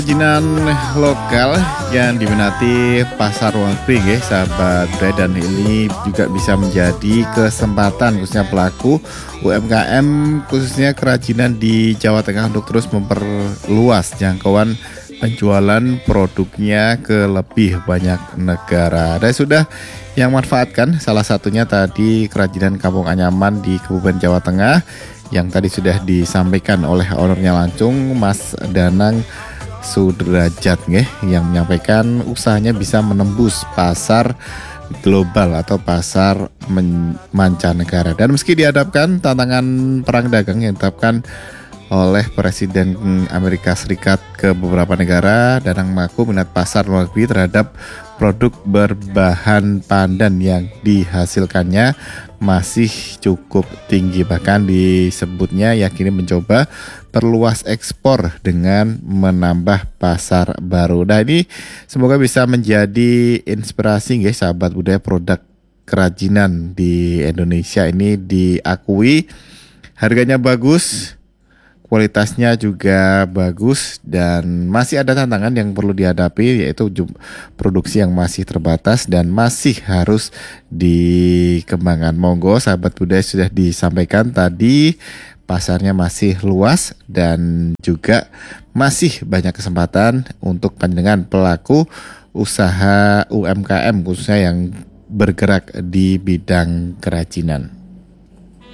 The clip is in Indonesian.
Kerajinan lokal yang diminati pasar luar negeri ya sahabat budaya, dan ini juga bisa menjadi kesempatan khususnya pelaku UMKM khususnya kerajinan di Jawa Tengah untuk terus memperluas jangkauan penjualan produknya ke lebih banyak negara. Dan sudah yang manfaatkan salah satunya tadi kerajinan Kampung Anyaman di Kabupaten Jawa Tengah yang tadi sudah disampaikan oleh ownernya langsung Mas Danang Sudrajat yang menyampaikan usahanya bisa menembus pasar global atau pasar mancanegara. Dan meski dihadapkan tantangan perang dagang yang ditetapkan oleh Presiden Amerika Serikat ke beberapa negara, Danang mengaku minat pasar luar negeri terhadap produk berbahan pandan yang dihasilkannya masih cukup tinggi. Bahkan disebutnya yakini mencoba perluas ekspor dengan menambah pasar baru. Nah, ini semoga bisa menjadi inspirasi guys sahabat budaya, produk kerajinan di Indonesia ini diakui harganya bagus, kualitasnya juga bagus, dan masih ada tantangan yang perlu dihadapi, yaitu produksi yang masih terbatas dan masih harus dikembangkan. Monggo sahabat budaya, sudah disampaikan tadi pasarnya masih luas dan juga masih banyak kesempatan untuk panjenengan pelaku usaha UMKM khususnya yang bergerak di bidang kerajinan.